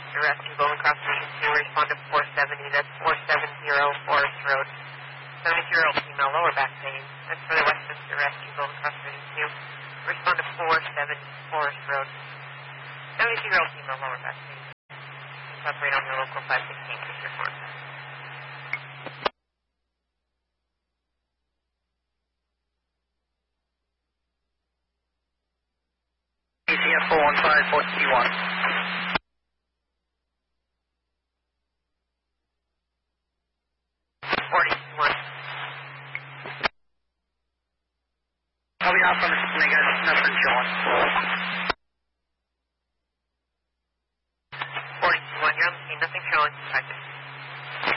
Westminster Rescue, Golden Cross Region 2, respond to 470, that's 470 Forest Road. 70 female lower back pain, that's for the Westminster Rescue, Golden Cross Region 2, respond to 470 Forest Road. 70 female lower back pain. Please operate on your local 516 Fisher Farm. ACF 415, 421. I'll be off on the guys, nothing showing.